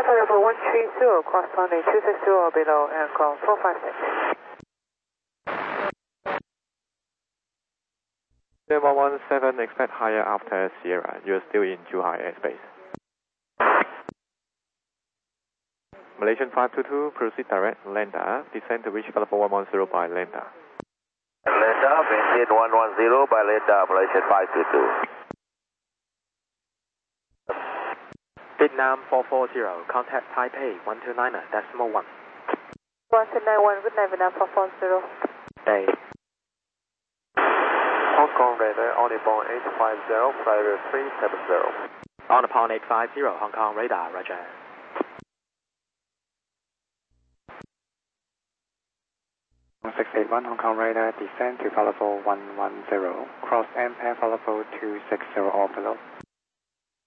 level 130, corresponding 260 below, aircraft 456. 117, expect higher after Sierra. You're still in too high airspace. Malaysian 522, proceed direct, Lambda, descend to reach level 110 by Lambda. Lambda, maintain 110 by Lambda, Malaysian 522. Vietnam 440, contact Taipei 129.1. 1291, good night, Vietnam 440. Bay. Hong Kong radar on upon 850, flight 370. On upon 850, Hong Kong radar, roger. 681 Hong Kong radar, descend to level 110, cross ampere level 260 or below.